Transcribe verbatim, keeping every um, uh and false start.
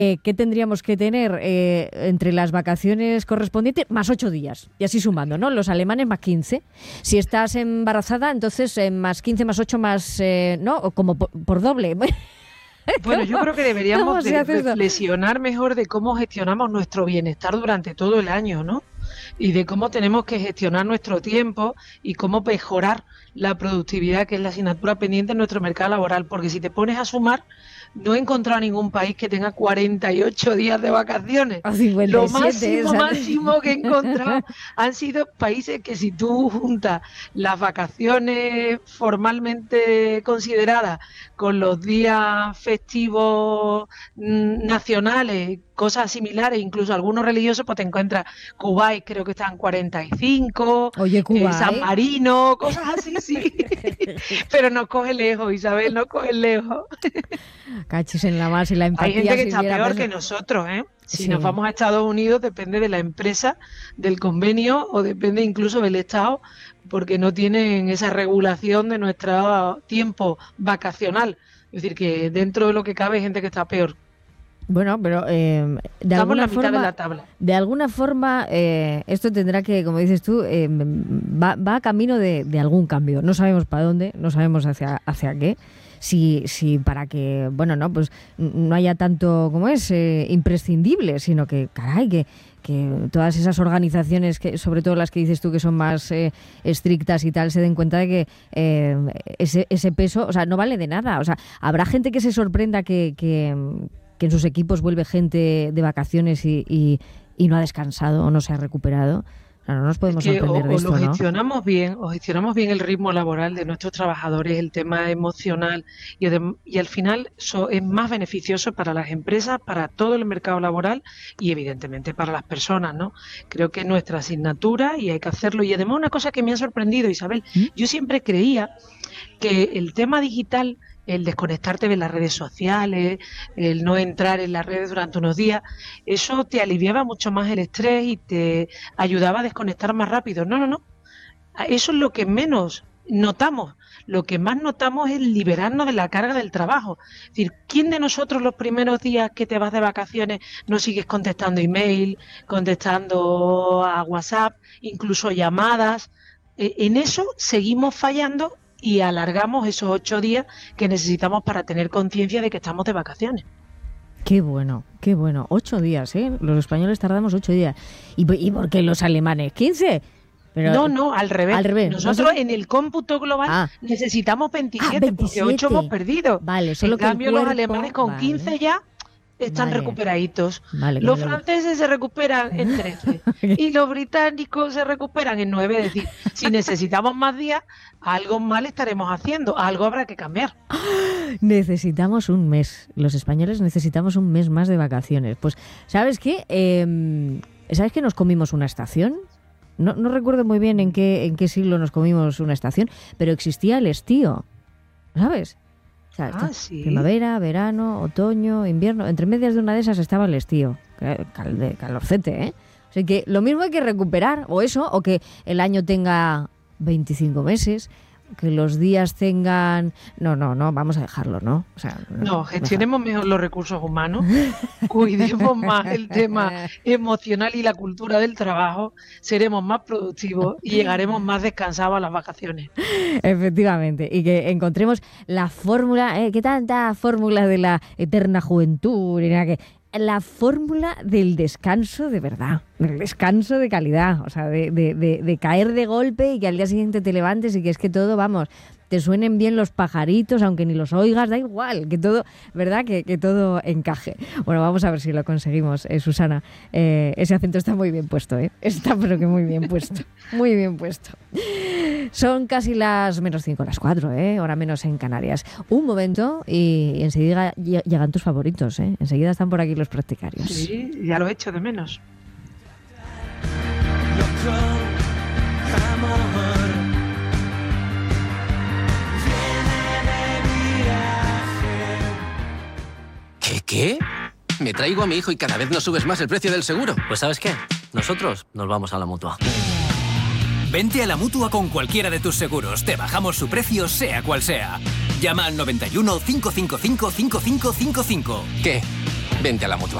Eh, ¿Qué tendríamos que tener eh, entre las vacaciones correspondientes? Más ocho días, y así sumando, ¿no? Los alemanes más quince. Si estás embarazada, entonces eh, más quince, más ocho, más, eh, ¿no? O como por, por doble. Bueno, yo creo que deberíamos de reflexionar mejor de cómo gestionamos nuestro bienestar durante todo el año, ¿no? Y de cómo tenemos que gestionar nuestro tiempo y cómo mejorar la productividad, que es la asignatura pendiente en nuestro mercado laboral. Porque si te pones a sumar, no he encontrado ningún país que tenga cuarenta y ocho días de vacaciones. Lo máximo, máximo que he encontrado han sido países que, si tú juntas las vacaciones formalmente consideradas con los días festivos mmm, nacionales, cosas similares, incluso algunos religiosos, pues te encuentras Kuwait, creo que están cuarenta y cinco, Oye, Kuwait, eh, San Marino, cosas así, sí. Pero nos coge lejos, Isabel, nos coge lejos. Cachis en la más y la empatía. Hay gente que si está peor pensado... que nosotros, ¿eh? Si sí. nos vamos a Estados Unidos, depende de la empresa, del convenio, o depende incluso del Estado, porque no tienen esa regulación de nuestro tiempo vacacional. Es decir, que dentro de lo que cabe hay gente que está peor. Bueno, pero eh, de, alguna la forma, de la tabla. de alguna forma eh, esto tendrá que, como dices tú, eh, va, va a camino de, de algún cambio. No sabemos para dónde, no sabemos hacia, hacia qué. Si, si para que, bueno, no, pues no haya tanto, como es, eh, imprescindible, sino que, caray, que, que todas esas organizaciones, que sobre todo las que dices tú que son más eh, estrictas y tal, se den cuenta de que eh, ese, ese peso, o sea, no vale de nada. O sea, habrá gente que se sorprenda que... que que en sus equipos vuelve gente de vacaciones y, y, y no ha descansado o no se ha recuperado. No, no nos podemos es que sorprender o, de esto, o lo ¿no? gestionamos bien, o gestionamos bien el ritmo laboral de nuestros trabajadores, el tema emocional, y, de, y al final eso es más beneficioso para las empresas, para todo el mercado laboral y evidentemente para las personas, ¿no? Creo que es nuestra asignatura y hay que hacerlo. Y además una cosa que me ha sorprendido, Isabel, ¿Mm? Yo siempre creía que el tema digital, el desconectarte de las redes sociales, el no entrar en las redes durante unos días, eso te aliviaba mucho más el estrés y te ayudaba a desconectar más rápido. No, no, no. Eso es lo que menos notamos. Lo que más notamos es liberarnos de la carga del trabajo. Es decir, ¿quién de nosotros los primeros días que te vas de vacaciones no sigues contestando email, contestando a WhatsApp, incluso llamadas? En eso seguimos fallando y alargamos esos ocho días que necesitamos para tener conciencia de que estamos de vacaciones. Qué bueno, qué bueno. Ocho días, ¿eh? Los españoles tardamos ocho días. ¿Y, y por qué los alemanes? ¿quince? Pero, no, no, al revés. Al revés. Nosotros ¿No sé? en el cómputo global ah. necesitamos veintisiete, ah, veintisiete, porque ocho hemos perdido. Vale, solo en que cambio, el cuerpo, los alemanes con vale. quince ya están vale. recuperaditos. Vale, los franceses se recuperan en trece y los británicos se recuperan en nueve. Es decir, si necesitamos más días, algo mal estaremos haciendo, algo habrá que cambiar. Necesitamos un mes. Los españoles necesitamos un mes más de vacaciones. Pues, ¿sabes qué? Eh, ¿Sabes que nos comimos una estación? No, no recuerdo muy bien en qué, en qué siglo nos comimos una estación, pero existía el estío, ¿sabes? O sea, ah, sí. Primavera, verano, otoño, invierno. Entre medias de una de esas estaba el estío. Cal, calorcete, ¿eh? O sea que lo mismo hay que recuperar, o eso, o que el año tenga veinticinco meses, que los días tengan... No, no, no, vamos a dejarlo, ¿no? O sea, no, no gestionemos mejor. mejor los recursos humanos, cuidemos más el tema emocional y la cultura del trabajo, seremos más productivos y llegaremos más descansados a las vacaciones. Efectivamente, y que encontremos la fórmula, ¿eh? ¿Qué tanta fórmula de la eterna juventud? Que la fórmula del descanso de verdad, del descanso de calidad, o sea, de, de, de, de caer de golpe y que al día siguiente te levantes y que es que todo, vamos, te suenen bien los pajaritos, aunque ni los oigas, da igual, que todo, ¿verdad? Que, que todo encaje. Bueno, vamos a ver si lo conseguimos, eh, Susana. Eh, ese acento está muy bien puesto, ¿eh? Está pero que muy bien puesto, muy bien puesto. Son casi las menos cinco, las cuatro, ¿eh? Hora menos en Canarias. Un momento y enseguida llegan tus favoritos, ¿eh? Enseguida están por aquí los practicarios. Sí, ya lo he hecho de menos. ¿Qué, qué? Me traigo a mi hijo y cada vez nos subes más el precio del seguro. Pues ¿sabes qué? Nosotros nos vamos a la Mutua. Vente a la Mutua con cualquiera de tus seguros. Te bajamos su precio, sea cual sea. Llama al noventa y uno, cinco cinco cinco, cinco cinco cinco cinco. ¿Qué? Vente a la Mutua.